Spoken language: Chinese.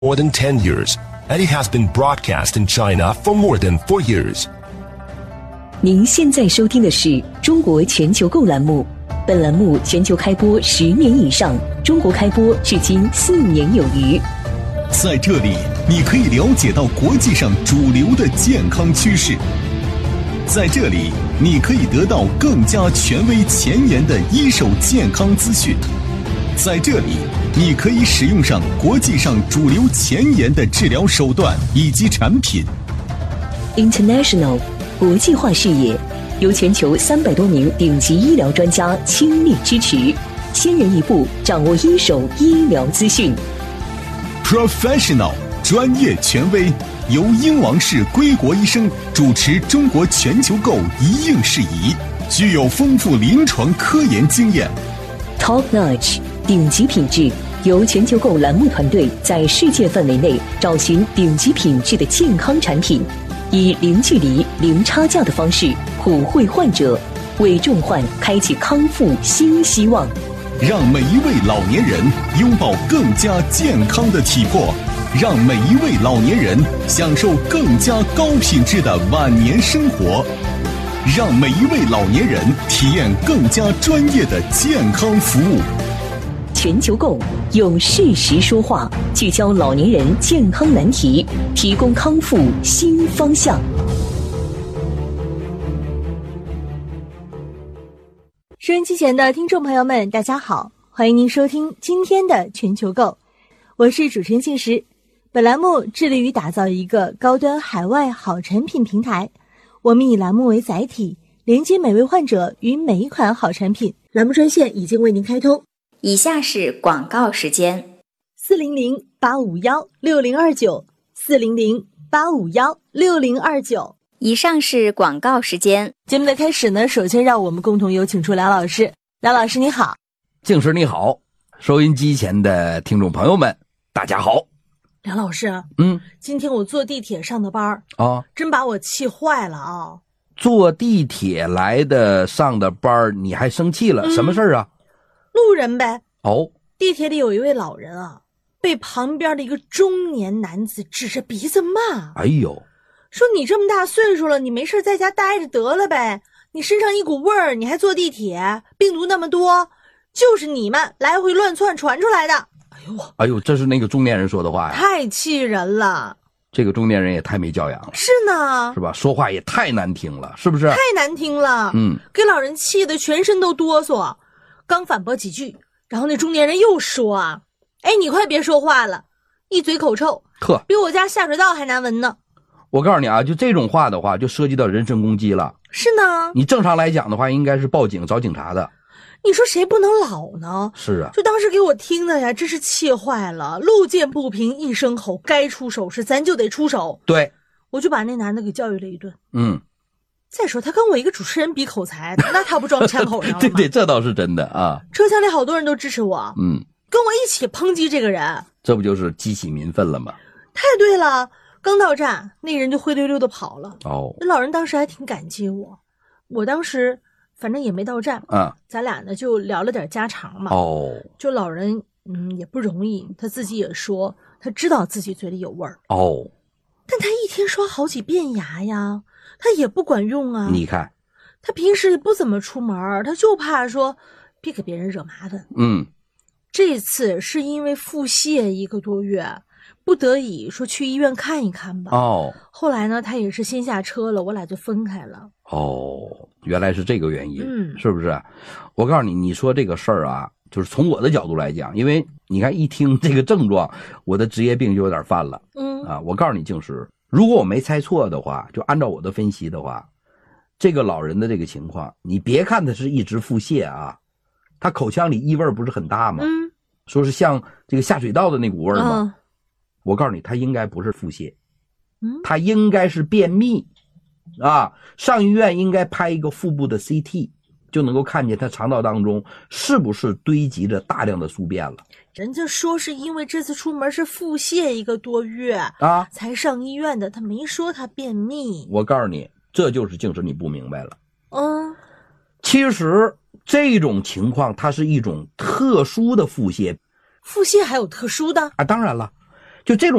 more than 10 years, and it has been broadcast in China for more than 4 years. 您现在收听的是中国全球购栏目，本栏目全球开播10年以上，中国开播至今4年有余。 在这里，你可以了解到国际上主流的健康趋势。在这里，你可以得到更加权威前沿的一手健康资讯。在这里，你可以使用上国际上主流前沿的治疗手段以及产品。 International 国际化视野，由全球300多名顶级医疗专家倾力支持，先人一步掌握一手医疗资讯。 Professional 专业权威，由英王氏归国医生主持中国全球购一应事宜，具有丰富临床科研经验。 Top Notch 顶级品质，由全球购栏目团队在世界范围内找寻顶级品质的健康产品，以零距离、零差价的方式普惠患者，为重患开启康复新希望。 让每一位老年人拥抱更加健康的体魄，让每一位老年人享受更加高品质的晚年生活，让每一位老年人体验更加专业的健康服务。 全球购用事实说话，聚焦老年人健康难题，提供康复新方向。 收音机前的听众朋友们，大家好，欢迎您收听今天的全球购，我是主持人静时。本栏目致力于打造一个高端海外好产品平台，我们以栏目为载体，连接每位患者与每一款好产品。栏目专线已经为您开通， 以下是广告时间 ：400-851-6029 400-851-6029。 以上是广告时间。 节目的开始呢，首先让我们共同有请出梁老师。梁老师你好。 静时你好，收音机前的听众朋友们大家好。 梁老师，今天我坐地铁上的班啊，真把我气坏了啊！ 坐地铁来的上的班你还生气了？什么事儿啊？ 路人呗。 哦， 地铁里有一位老人啊，被旁边的一个中年男子指着鼻子骂。 哎呦， 说你这么大岁数了，你没事在家待着得了呗，你身上一股味儿，你还坐地铁，病毒那么多，就是你们来回乱窜传出来的。 哎呦，这是那个中年人说的话呀， 太气人了。 这个中年人也太没教养了。 是呢， 是吧？说话也太难听了，是不是？ 太难听了。给老人气得全身都哆嗦。刚反驳几句，然后那中年人又说啊，哎，你快别说话了，一嘴口臭，比我家下水道还难闻呢。 我告诉你啊，就这种话的话，就涉及到人身攻击了。 是呢， 你正常来讲的话，应该是报警找警察的。 你说谁不能老呢？ 是啊， 就当时给我听的呀，真是气坏了。路见不平一声吼，该出手时咱就得出手。 对， 我就把那男的给教育了一顿。再说他跟我一个主持人比口才，那他不撞枪口上了吗？ 对对，这倒是真的啊。 车厢里好多人都支持我，跟我一起抨击这个人， 这不就是激起民愤了吗？ 太对了。刚到站，那人就灰溜溜的跑了。那老人当时还挺感激我，我当时反正也没到站咱俩呢就聊了点家常嘛。就老人也不容易，他自己也说他知道自己嘴里有味儿。但他一天刷好几遍牙呀，他也不管用啊。你看， 他平时也不怎么出门，他就怕说别给别人惹麻烦。这次是因为腹泻1个多月，不得已说去医院看一看吧。后来呢，他也是先下车了，我俩就分开了。 原来是这个原因，是不是？我告诉你，你说这个事儿啊，就是从我的角度来讲，因为你看一听这个症状，我的职业病就有点犯了。我告诉你，静时，如果我没猜错的话，就按照我的分析的话，这个老人的这个情况，你别看他是一直腹泻啊，他口腔里异味不是很大吗？说是像这个下水道的那股味吗？我告诉你，他应该不是腹泻，他应该是便秘啊。上医院应该拍一个腹部的 CT， 就能够看见他肠道当中是不是堆积着大量的宿便了。 人家说是因为这次出门是腹泻1个多月才上医院的，他没说他便秘。 我告诉你，这就是静时你不明白了。其实这种情况它是一种特殊的腹泻。 腹泻还有特殊的？ 当然了， 就这种